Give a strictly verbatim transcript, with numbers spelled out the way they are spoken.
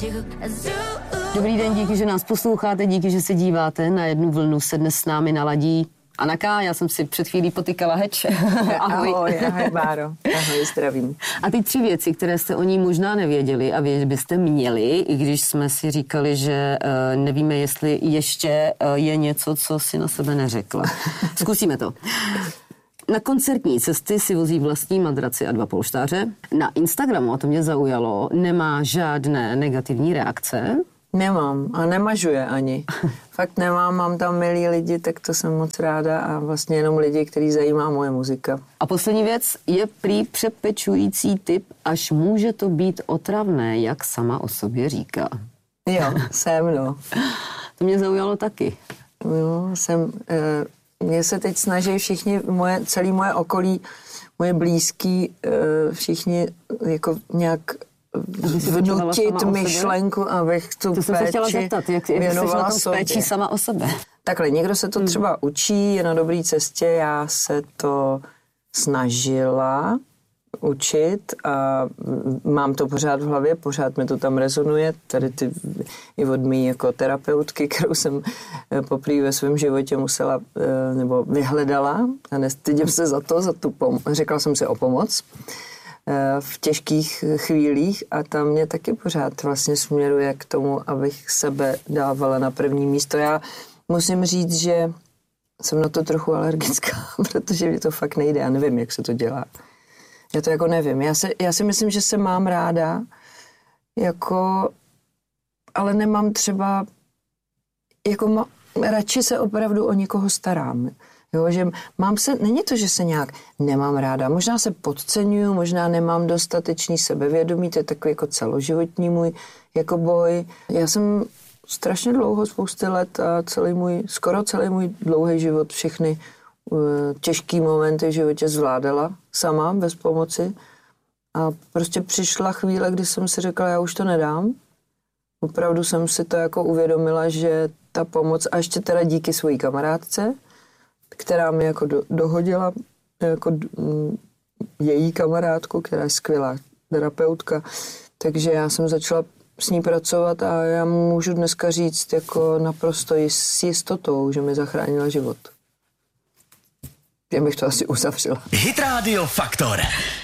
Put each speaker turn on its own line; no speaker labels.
Dobrý den, díky, že nás posloucháte, díky, že se díváte. Na jednu vlnu se dnes s námi naladí Anaka, já jsem si před chvílí potykala heč. Ahoj.
Ahoj, ahoj Báro. Ahoj, zdravím.
A ty tři věci, které jste o ní možná nevěděli a vědět byste měli, i když jsme si říkali, že uh, nevíme, jestli ještě uh, je něco, co si na sebe neřekla. Zkusíme to. Na koncertní cesty si vozí vlastní madraci a dva polštáře. Na Instagramu, a to mě zaujalo, nemá žádné negativní reakce.
Nemám a nemažuje ani. Fakt nemám, mám tam milí lidi, tak to jsem moc ráda a vlastně jenom lidi, který zajímá moje muzika.
A poslední věc je prý přepečující typ, až může to být otravné, jak sama o sobě říká.
Jo, jsem, no.
To mě zaujalo taky.
Jo, jsem... E, mě se teď snaží všichni, moje, celý moje okolí, moje blízký, e, všichni jako nějak vnutit myšlenku, abych tu
to
péči
jsem se chtěla zeptat, jak, jak jsi na tom s péčí sama o sebe.
Takhle, někdo se to třeba učí, je na dobré cestě, já se to snažila učit a mám to pořád v hlavě, pořád mi to tam rezonuje, tady ty i od mý jako terapeutky, kterou jsem poprvé ve svém životě musela, nebo vyhledala a nestydím se za to, za tu pom- řekla jsem si o pomoc v těžkých chvílích a tam mě taky pořád vlastně směruje k tomu, abych sebe dávala na první místo. Já musím říct, že jsem na to trochu alergická, protože mi to fakt nejde, já nevím, jak se to dělá. Já to jako nevím. Já, se, já si myslím, že se mám ráda, jako, ale nemám třeba, jako ma, radši se opravdu o někoho starám. Jo, že mám se, není to, že se nějak nemám ráda. Možná se podceňuju, možná nemám dostatečný sebevědomí, to je takový jako celoživotní můj jako boj. Já jsem strašně dlouho, spousty let a celý můj, skoro celý můj dlouhý život, všechny těžký momenty v životě zvládala sama, bez pomoci. A prostě přišla chvíle, kdy jsem si řekla, já už to nedám. Opravdu jsem si to jako uvědomila, že ta pomoc, a ještě teda díky svojí kamarádce, která mi jako do, dohodila jako m, její kamarádku, která je skvělá terapeutka, takže já jsem začala s ní pracovat a já můžu dneska říct jako naprosto s jistotou, že mi zachránila život. Já bych to asi uzavřela.
Hit Radio Faktor.